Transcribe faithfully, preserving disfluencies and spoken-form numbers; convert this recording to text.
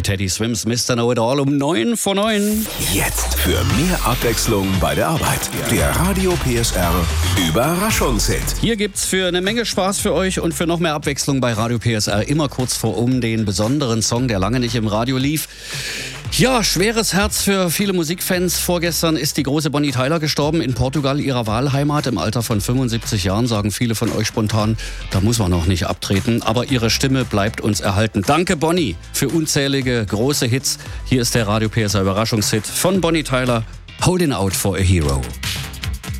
bei Teddy Swims Mister Know It All um neun vor neun. Jetzt für mehr Abwechslung bei der Arbeit. Der Radio P S R Überraschungshit. Hier gibt's für eine Menge Spaß für euch und für noch mehr Abwechslung bei Radio P S R immer kurz vor um den besonderen Song, der lange nicht im Radio lief. Ja, schweres Herz für viele Musikfans. Vorgestern ist die große Bonnie Tyler gestorben in Portugal, ihrer Wahlheimat. Im Alter von fünfundsiebzig Jahren, sagen viele von euch spontan, da muss man noch nicht abtreten. Aber ihre Stimme bleibt uns erhalten. Danke Bonnie für unzählige große Hits. Hier ist der Radio P S R Überraschungshit von Bonnie Tyler, Holding Out for a Hero.